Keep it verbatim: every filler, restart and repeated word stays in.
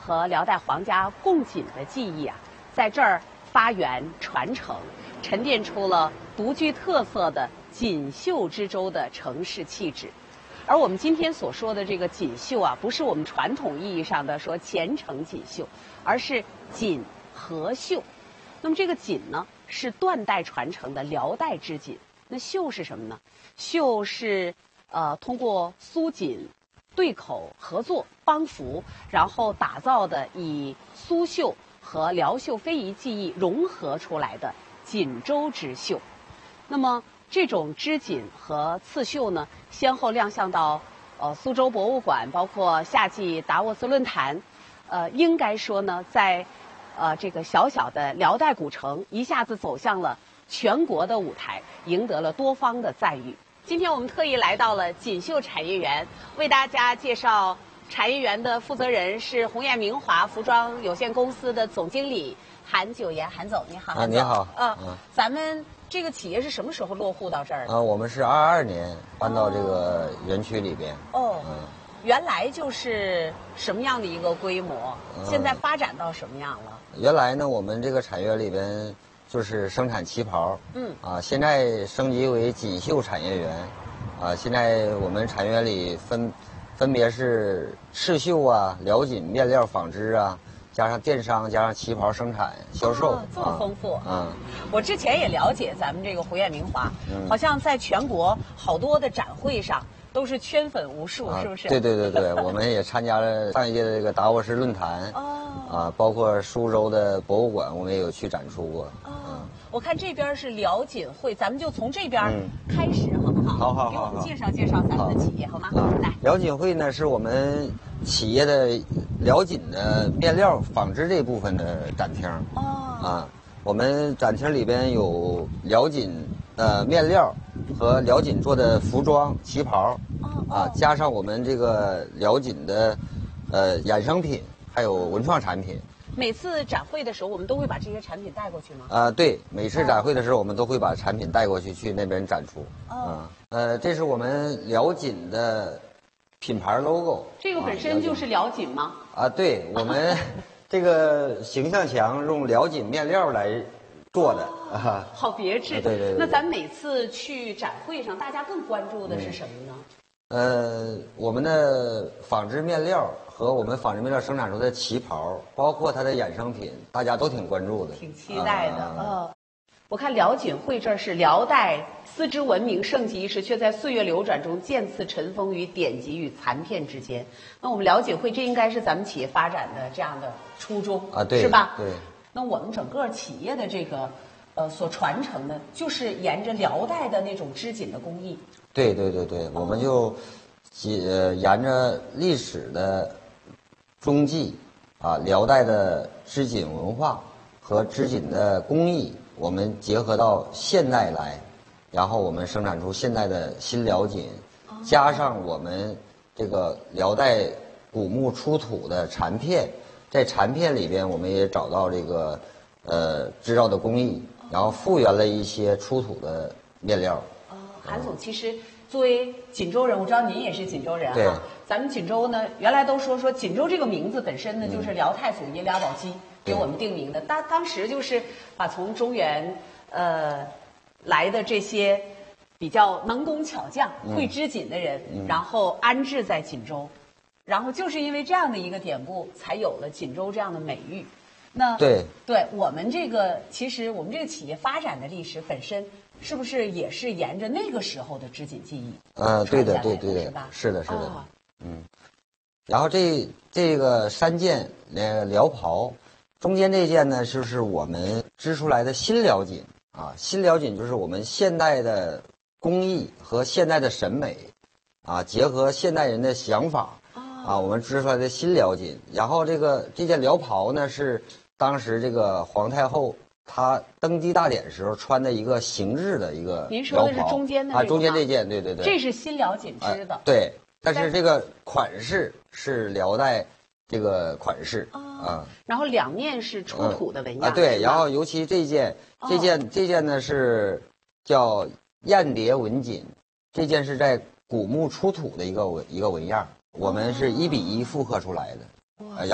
和辽代皇家贡锦的技艺啊，在这儿发源传承，沉淀出了独具特色的锦绣之州的城市气质。而我们今天所说的这个锦绣啊，不是我们传统意义上的说虔诚锦绣，而是锦和绣。那么这个锦呢，是断代传承的辽代织锦。那绣是什么呢？绣是呃通过苏锦对口合作帮扶，然后打造的以苏绣和辽绣非遗技艺融合出来的锦州织绣。那么这种织锦和刺绣呢，先后亮相到呃苏州博物馆，包括夏季达沃斯论坛。呃，应该说呢，在呃这个小小的辽代古城，一下子走向了全国的舞台，赢得了多方的赞誉。今天我们特意来到了锦绣产业园，为大家介绍产业园的负责人是鸿雁明华服装有限公司的总经理韩九岩。韩总，你好。 啊，你好。 嗯、呃，咱们这个企业是什么时候落户到这儿的？ 啊，我们是二二年搬到这个园区里边。 哦。 嗯。 原来就是什么样的一个规模？嗯、现在发展到什么样了？ 原来呢，我们这个产业园里边就是生产旗袍。嗯。啊，现在升级为锦绣产业园。啊，现在我们产业园里分分别是刺绣啊、辽锦面料纺织啊，加上电商，加上旗袍生产销售。 哦、这么丰富。 嗯。嗯我之前也了解咱们这个鸿雁明华，嗯、好像在全国好多的展会上都是圈粉无数， 啊、 是不是？ 对对对对，我们也参加了上一届的这个达沃斯论坛。哦。啊，包括苏州的博物馆，我们也有去展出过。 哦。嗯、我看这边是辽锦会，咱们就从这边开始，好不好？ 好好好。 给我们介绍介绍咱们的企业，好吗？ 好， 来。 辽锦会呢，是我们企业的辽锦的面料纺织这部分的展厅。哦。啊，我们展厅里边有辽锦的面料和辽锦做的服装、旗袍。哦。啊，加上我们这个辽锦的呃衍生品，还有文创产品。 每次展会的时候，我们都会把这些产品带过去吗？ 啊，对，每次展会的时候，我们都会把产品带过去，去那边展出。哦。啊，呃，这是我们辽锦的品牌 logo。 这个本身就是辽锦吗？ 啊，对，我们这个形象墙用辽锦面料来做的。啊， 好别致。 对对对。 那咱每次去展会上，大家更关注的是什么呢？ 呃，我们的纺织面料和我们纺织面料生产出的旗袍，包括它的衍生品，大家都挺关注的， 挺期待的。嗯、哦，我看辽锦会这儿是辽代丝织文明盛极一时，却在岁月流转中渐次尘封于典籍与残片之间。那我们辽锦会，这应该是咱们企业发展的这样的初衷啊，对， 是吧？ 对。 那我们整个企业的这个呃所传承的，就是沿着辽代的那种织锦的工艺。 对对对对，我们就，呃，沿着历史的踪迹啊，辽代的织锦文化和织锦的工艺，我们结合到现代来，然后我们生产出现代的新辽锦，加上我们这个辽代古木出土的残片，在残片里边，我们也找到这个呃制造的工艺，然后复原了一些出土的面料。 韩总，其实作为锦州人，我知道您也是锦州人对哈。咱们锦州呢，原来都说说锦州这个名字本身呢，就是辽太祖爷俩宝鸡给我们定名的。当当时就是把从中原呃来的这些比较能工巧匠、会织锦的人， 嗯、 然后安置在锦州，然后就是因为这样的一个典故，才有了锦州这样的美誉。那对对我们这个，其实我们这个企业发展的历史本身。是不是也是沿着那个时候的织锦技艺？ 呃，对的，对对对， 是吧？ 是的，是的，哦、嗯。然后这这个三件呃辽袍，中间这件呢，就是我们织出来的新辽锦啊。新辽锦就是我们现代的工艺和现代的审美啊，结合现代人的想法、哦、啊，我们织出来的新辽锦。然后这个这件辽袍呢，是当时这个皇太后。他登基大典时候穿的一个形制的一个辽袍， 您说的是中间的啊，中间这件，对对对， 这是新辽锦织的、 啊，对，但是这个款式是辽代这个款式、哦、啊， 然后两面是出土的纹样、 嗯、啊，对，然后尤其这件，这件、哦、这件呢是叫燕蝶纹锦，这件是在古墓出土的一个纹一个纹样，我们是一比一复刻出来的，哇、啊。